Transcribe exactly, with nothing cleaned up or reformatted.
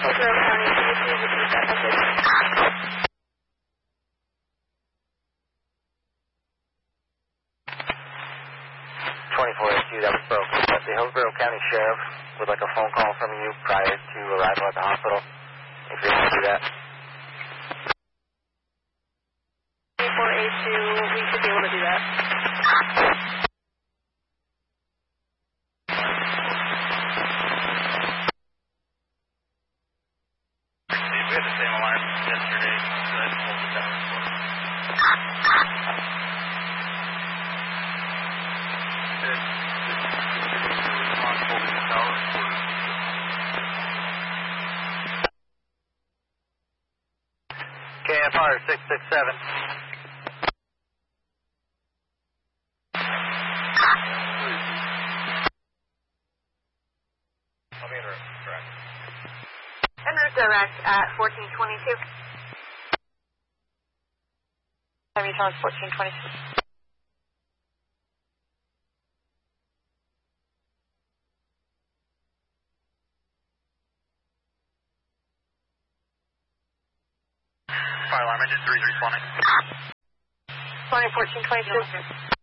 Hillsborough County, can you please repeat that message? twenty-four H U, that was broken. But the Hillsborough County Sheriff would like a phone call from you prior to arrival at the hospital, if you're able to do that. twenty-four H U, we should be able to do that. We had the same alarm yesterday, so I just pulled it down. K F R six six seven. I'll be in route direct. En route direct at fourteen twenty-two. Heavy Town fourteen twenty-two. Fire alarm engine three three twenty. twenty fourteen twenty-two.